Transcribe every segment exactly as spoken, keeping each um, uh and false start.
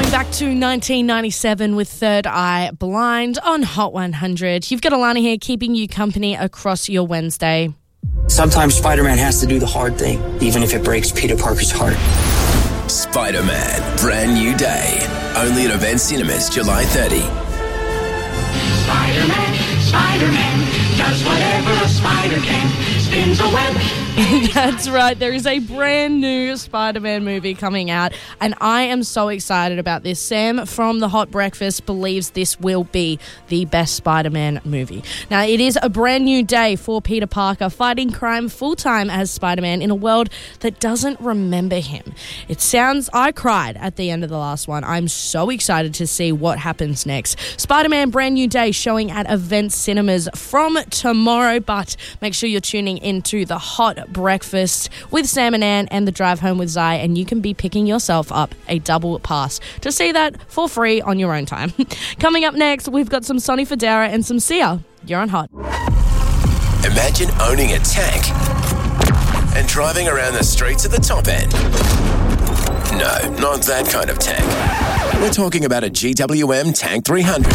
Back to nineteen ninety-seven with Third Eye Blind on Hot one hundred. You've got Alana here keeping you company across your Wednesday. Sometimes Spider-Man has to do the hard thing, even if it breaks Peter Parker's heart. Spider-Man, brand new day. Only at Event Cinemas, July thirtieth. Spider-Man, Spider-Man, does whatever a spider can, spins a web. That's right, there is a brand new Spider-Man movie coming out, and I am so excited about this. Sam from The Hot Breakfast believes this will be the best Spider-Man movie. Now, it is a brand new day for Peter Parker fighting crime full-time as Spider-Man in a world that doesn't remember him. It sounds... I cried at the end of the last one. I'm so excited to see what happens next. Spider-Man Brand New Day showing at Event Cinemas from tomorrow, but make sure you're tuning into The Hot Breakfast with Sam and Ann and The Drive Home with Zai, and you can be picking yourself up a double pass to see that for free on your own time. Coming up next, we've got some Sonny Fodera and some Sia. You're on Hot. Imagine owning a tank and driving around the streets at the top end. No, not that kind of tank. We're talking about a G W M Tank three hundred.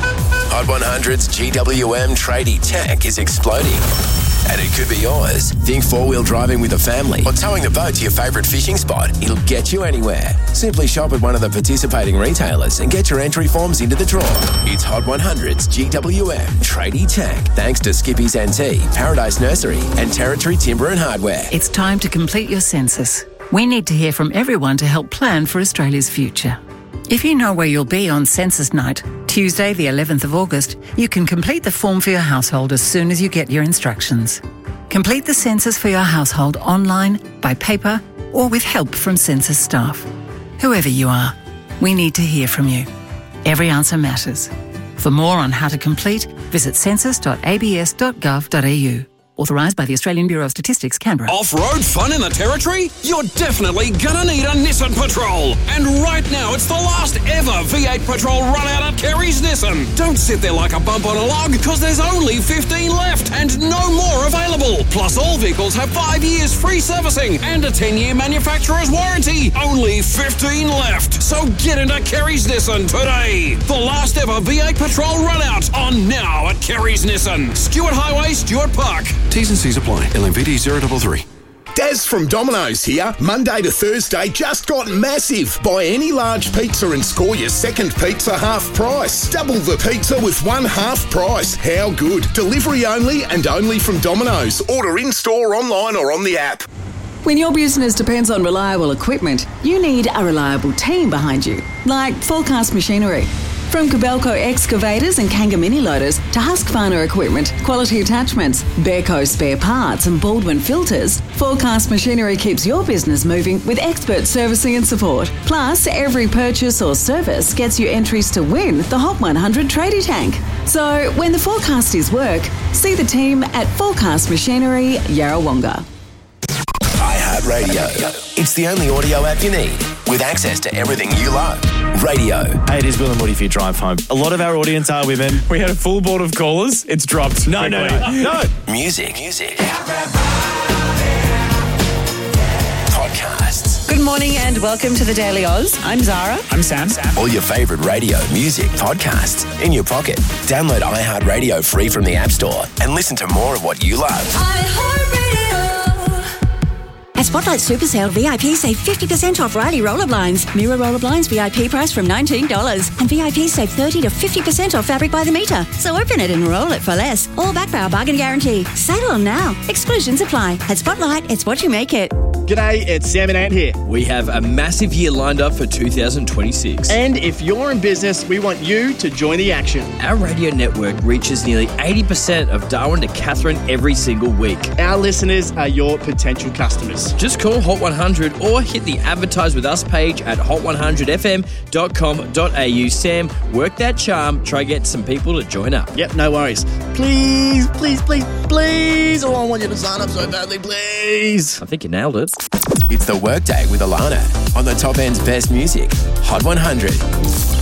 Hot one hundred's G W M tradie tank is exploding. And it could be yours. Think four-wheel driving with a family or towing the boat to your favourite fishing spot. It'll get you anywhere. Simply shop at one of the participating retailers and get your entry forms into the draw. It's Hot one hundred's G W M Tradie Tank, thanks to Skippy's N T, Paradise Nursery and Territory Timber and Hardware. It's time to complete your census. We need to hear from everyone to help plan for Australia's future. If you know where you'll be on Census Night, Tuesday the eleventh of August, you can complete the form for your household as soon as you get your instructions. Complete the census for your household online, by paper, or with help from census staff. Whoever you are, we need to hear from you. Every answer matters. For more on how to complete, visit census dot a b s dot gov dot a u. Authorised by the Australian Bureau of Statistics, Canberra. Off-road fun in the Territory? You're definitely gonna need a Nissan Patrol. And right now, it's the last ever V eight Patrol run out at Kerry's Nissan. Don't sit there like a bump on a log, because there's only fifteen left and no more available. Plus, all vehicles have five years free servicing and a ten-year manufacturer's warranty. Only fifteen left. So get into Kerry's Nissan today. The last ever V eight Patrol run out on now at Kerry's Nissan. Stuart Highway, Stuart Park. T's and C's apply. L M V D zero three three. Daz from Domino's here. Monday to Thursday just got massive. Buy any large pizza and score your second pizza half price. Double the pizza with one half price. How good? Delivery only and only from Domino's. Order in-store, online or on the app. When your business depends on reliable equipment, you need a reliable team behind you, like Forecast Machinery. From Kobelco excavators and Kanga mini loaders to Husqvarna equipment, quality attachments, Bearco spare parts and Baldwin filters, Forecast Machinery keeps your business moving with expert servicing and support. Plus, every purchase or service gets you entries to win the Hot one hundred Tradie Tank. So, when the forecast is work, see the team at Forecast Machinery, Yarrawonga. iHeartRadio. It's the only audio app you need, with access to everything you love. Radio. Hey, it is Will and Woody for your drive home. A lot of our audience are women. We had a full board of callers. It's dropped. No, no, no, no. Music. Music. Podcasts. Good morning and welcome to the Daily Oz. I'm Zara. I'm Sam. All your favourite radio, music, podcasts in your pocket. Download iHeartRadio free from the App Store and listen to more of what you love. iHeartRadio. At Spotlight Super Sale, V I P save fifty percent off Riley roller blinds. Mirror roller blinds V I P price from nineteen dollars. And V I P save thirty to fifty percent off fabric by the metre. So open it and roll it for less. All backed by our bargain guarantee. Sale on now. Exclusions apply. At Spotlight, it's what you make it. G'day, it's Sam and Ant here. We have a massive year lined up for two thousand twenty-six. And if you're in business, we want you to join the action. Our radio network reaches nearly eighty percent of Darwin to Katherine every single week. Our listeners are your potential customers. Just call Hot one hundred or hit the Advertise With Us page at hot one hundred f m dot com dot a u. Sam, work that charm. Try get some people to join up. Yep, no worries. Please, please, please, please. Oh, I want you to sign up so badly, please. I think you nailed it. It's the Workday with Alana on the top end's best music. Hot one hundred.